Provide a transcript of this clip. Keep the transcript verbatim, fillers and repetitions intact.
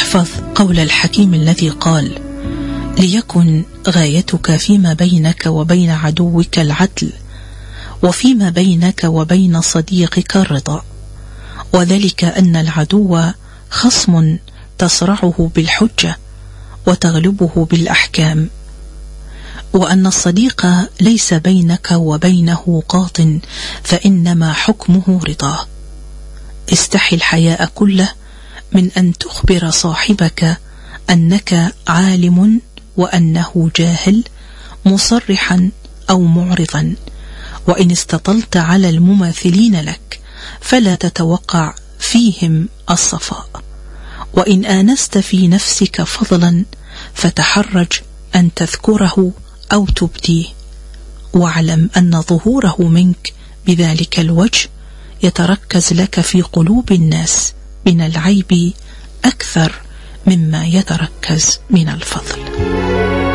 احفظ قول الحكيم الذي قال: ليكن غايتك فيما بينك وبين عدوك العدل، وفيما بينك وبين صديقك الرضا، وذلك أن العدو خصم تصرعه بالحجة وتغلبه بالأحكام، وأن الصديق ليس بينك وبينه قاط، فإنما حكمه رضاه. استحي الحياء كله من أن تخبر صاحبك أنك عالم وأنه جاهل، مصرحا أو معرضا. وإن استطلت على المماثلين لك فلا تتوقع فيهم الصفاء، وإن آنست في نفسك فضلا فتحرج أن تذكره أو تبديه، واعلم أن ظهوره منك بذلك الوجه يتركز لك في قلوب الناس من العيب أكثر مما يتركز من الفضل.